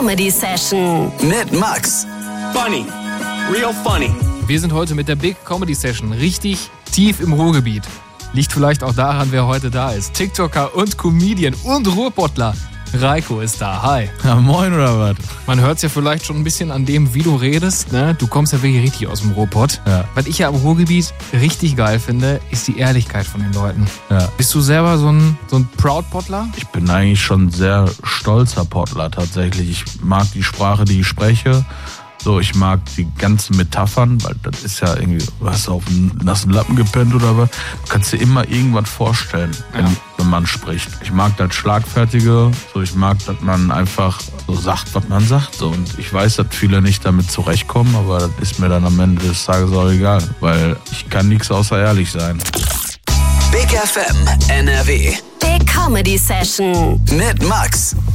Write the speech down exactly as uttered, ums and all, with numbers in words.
Comedy Session mit Max. Funny. Real funny. Wir sind heute mit der Big Comedy Session richtig tief im Ruhrgebiet. Liegt vielleicht auch daran, wer heute da ist. TikToker und Comedian und Ruhrpottler. Reiko ist da. Hi. Ja, moin oder was? Man hört es ja vielleicht schon ein bisschen an dem, wie du redest. Ne? Du kommst ja wirklich richtig aus dem Ruhrpott. Ja. Was ich ja am Ruhrgebiet richtig geil finde, ist die Ehrlichkeit von den Leuten. Ja. Bist du selber so ein, so ein Proud-Pottler? Ich bin eigentlich schon ein sehr stolzer Pottler tatsächlich. Ich mag die Sprache, die ich spreche. So, ich mag die ganzen Metaphern, weil das ist ja irgendwie, du hast auf einen nassen Lappen gepennt oder was. Du kannst dir immer irgendwas vorstellen, wenn, Ja. wenn man spricht. Ich mag das Schlagfertige, so ich mag, dass man einfach so sagt, was man sagt. So. Und ich weiß, dass viele nicht damit zurechtkommen, aber das ist mir dann am Ende des Tages auch egal, weil ich kann nichts außer ehrlich sein. Big F M N R W. Big Comedy Session mit Max.